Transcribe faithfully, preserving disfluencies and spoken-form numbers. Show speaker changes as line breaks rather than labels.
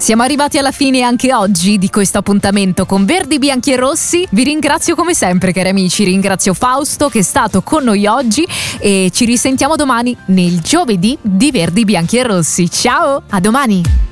Siamo arrivati alla fine anche oggi di questo appuntamento con Verdi, Bianchi e Rossi. Vi ringrazio come sempre, cari amici. Ringrazio Fausto che è stato con noi oggi e ci risentiamo domani nel giovedì di Verdi, Bianchi e Rossi. Ciao, a domani!